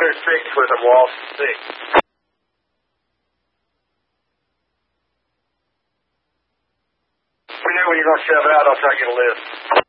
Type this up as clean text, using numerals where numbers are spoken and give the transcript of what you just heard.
6 with a Walsh 6. Let me know when you're going to shove out. I'll try to get a lift.